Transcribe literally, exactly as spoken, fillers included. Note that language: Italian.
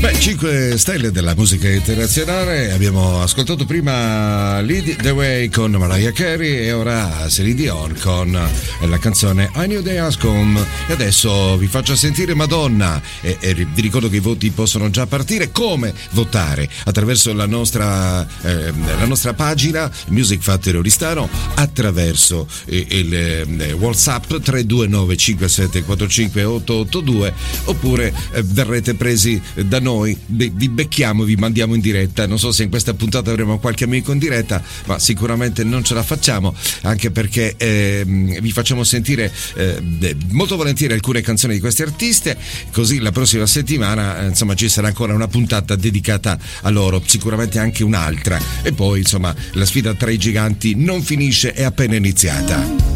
Beh, cinque stelle della musica internazionale. Abbiamo ascoltato prima Lead the Way con Mariah Carey e ora Celine Dion con la canzone I Knew They Ask Home. E adesso vi faccio sentire Madonna e, e vi ricordo che i voti possono già partire. Come votare? Attraverso la nostra eh, la nostra pagina Music Factory Oristano, attraverso eh, il eh, WhatsApp tre due nove cinque sette quattro cinque otto otto due, oppure eh, verrete presi da noi. Noi vi becchiamo, vi mandiamo in diretta. Non so se in questa puntata avremo qualche amico in diretta, ma sicuramente non ce la facciamo, anche perché eh, vi facciamo sentire eh, molto volentieri alcune canzoni di questi artiste, così la prossima settimana eh, insomma ci sarà ancora una puntata dedicata a loro, sicuramente anche un'altra, e poi insomma la sfida tra i giganti non finisce, è appena iniziata.